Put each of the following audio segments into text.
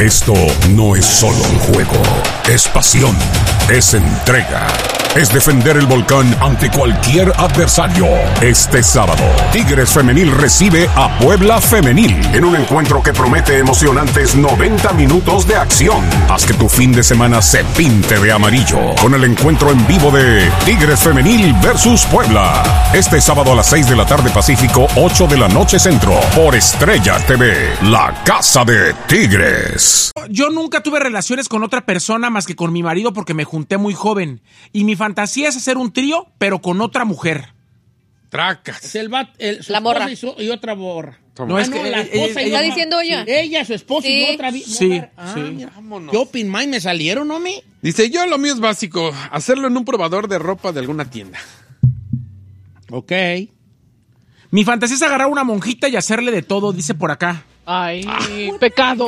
Esto no es solo un juego, es pasión, es entrega, es defender el volcán ante cualquier adversario. Este sábado, Tigres Femenil recibe a Puebla Femenil en un encuentro que promete emocionantes 90 minutos de acción. Haz que tu fin de semana se pinte de amarillo con el encuentro en vivo de Tigres Femenil versus Puebla. Este sábado a las 6 de la tarde Pacífico, 8 de la noche Centro, por Estrella TV, la casa de Tigres. Yo nunca tuve relaciones con otra persona más que con mi marido porque me junté muy joven. Y mi fantasía es hacer un trío, pero con otra mujer. Tracas. Es la morra. Y otra morra. No, es que la esposa está diciendo ella. Ella, su esposa Sí. y otra Sí, mujer. sí. Mira, ¿qué open mind me salieron, no me? Dice, yo lo mío es básico, hacerlo en un probador de ropa de alguna tienda. Ok. Mi fantasía es agarrar una monjita y hacerle de todo, dice por acá. Ay, pecado.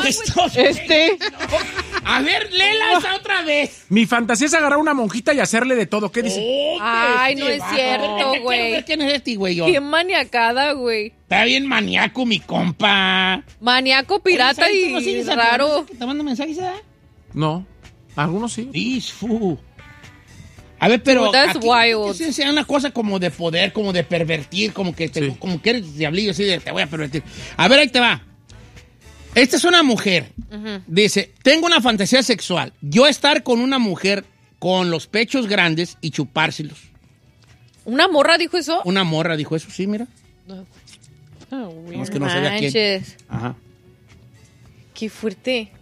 A ver, léela esa otra vez. Mi fantasía es agarrar una monjita y hacerle de todo. ¿Qué dice? Ay, no es cierto, güey. ¿Quién es este, güey? Qué maniacada, güey. Está bien maníaco, mi compa. Maníaco, pirata Oye, y ¿no sigues a tu raro. hermano que te manda mensajes, ¿eh? No, algunos sí. Disfu. A ver, pero That's aquí wild. es una cosa como de poder, como de pervertir, como que Sí. como que eres diablillo, así de te voy a pervertir. A ver, ahí te va. Esta es una mujer. Dice, tengo una fantasía sexual. Yo estar con una mujer con los pechos grandes y chupárselos. ¿Una morra dijo eso? Una morra dijo eso, sí, mira. No, es que no sabía quién. Manches. Ajá. Qué fuerte.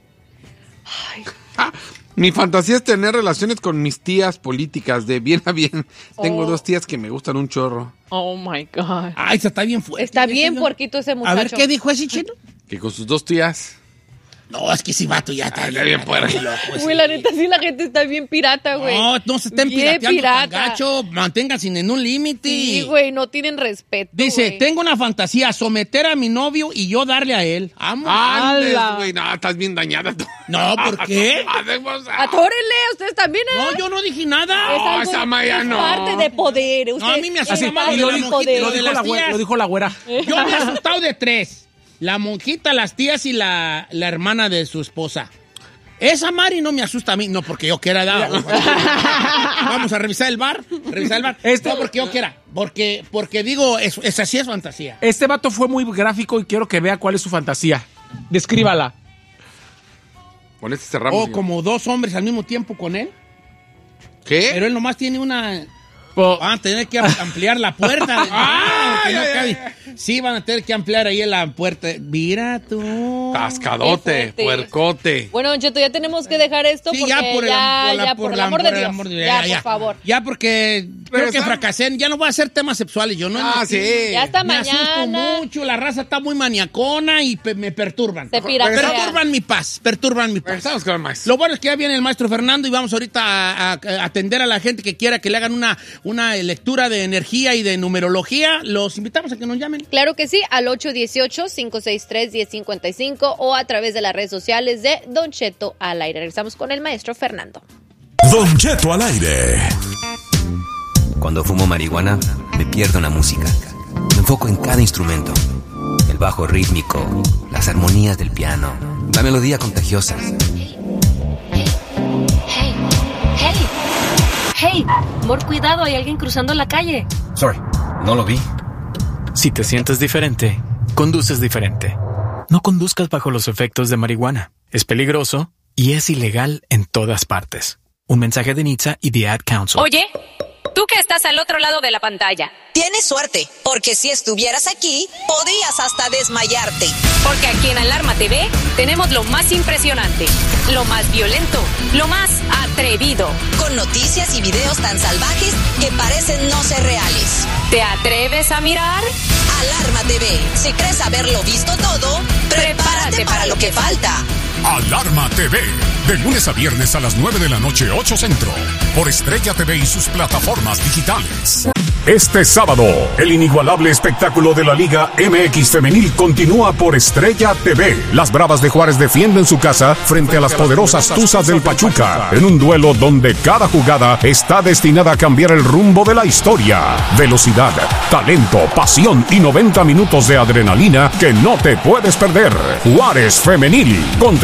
Mi fantasía es tener relaciones con mis tías políticas de bien a bien. Tengo 2 tías que me gustan un chorro. Oh my God. Ay, esa está bien fuerte. Está bien puerquito ese muchacho. A ver, ¿qué dijo ese chino? Que con sus 2 tías. No, es que ese vato ya está bien puerco. Güey, la neta, sí, la gente está bien pirata, güey. No se estén Bien pirateando tan pirata. gacho. Manténganse en un límite. Sí, güey, no tienen respeto. Dice, güey. tengo una fantasía, someter a mi novio y yo darle a él. Amo. Andes, ¡Hala! güey, no, estás bien dañada tú. No, ¿por qué? Atórenle, ustedes también, ¿eh? No, yo no dije nada. Es algo- esa Maya es no. parte de poder. No, a mí me asusta Así, más y lo de la monjita, lo de las tías. lo dijo la güera. Yo me he asustado de 3. La monjita, las tías y la hermana de su esposa. Esa Mari no me asusta a mí. No, porque yo quiera dar. Vamos a revisar el bar. No, porque yo quiera. Porque digo, esa sí es fantasía. Este vato fue muy gráfico y quiero que vea cuál es su fantasía. Descríbala. Con este cerramos. O señor. como 2 hombres al mismo tiempo con él. ¿Qué? Pero él nomás tiene una... Po- Van a tener que ampliar la puerta. Que no cabe. Sí, van a tener que ampliar ahí la puerta. Mira tú. Cascadote, Qué fuerte. puercote. Bueno, Don Cheto, ya tenemos que dejar esto Sí, porque ya por el amor de Dios. Ya, por favor. Ya porque Pero creo que está- fracasé. Ya no voy a hacer temas sexuales. Yo no. Ah, sí. Ya está Me asusto mañana. mucho. La raza está muy maniacona y me perturban. Se piratea. Perturban mi paz. Estamos con el maestro. Lo bueno es que ya viene el maestro Fernando y vamos ahorita a atender a la gente que quiera que le hagan una lectura de energía y de numerología. Los invitamos a que nos llamen. Claro que sí, al 818-563-1055 o a través de las redes sociales de Don Cheto al aire. Regresamos con el maestro Fernando. Don Cheto al aire. Cuando fumo marihuana, me pierdo en la música. Me enfoco en cada instrumento. El bajo rítmico, las armonías del piano, la melodía contagiosa. Hey, amor, cuidado, hay alguien cruzando la calle. Sorry, no lo vi. Si te sientes diferente, conduces diferente. No conduzcas bajo los efectos de marihuana. Es peligroso y es ilegal en todas partes. Un mensaje de NHTSA y The Ad Council. Oye, tú que estás al otro lado de la pantalla. Tienes suerte, porque si estuvieras aquí, podrías hasta desmayarte. Porque aquí en Alarma TV tenemos lo más impresionante, lo más violento, lo más atrevido. Con noticias y videos tan salvajes que parecen no ser reales. ¿Te atreves a mirar? Alarma TV. Si crees haberlo visto todo, prepárate para lo que falta. Alarma TV, de lunes a viernes a las 9 de la noche, 8 Centro, por Estrella TV y sus plataformas digitales. Este sábado, el inigualable espectáculo de la Liga MX Femenil continúa por Estrella TV. Las Bravas de Juárez defienden su casa frente a las poderosas Tuzas del Pachuca, en un duelo donde cada jugada está destinada a cambiar el rumbo de la historia. Velocidad, talento, pasión y 90 minutos de adrenalina que no te puedes perder. Juárez Femenil contra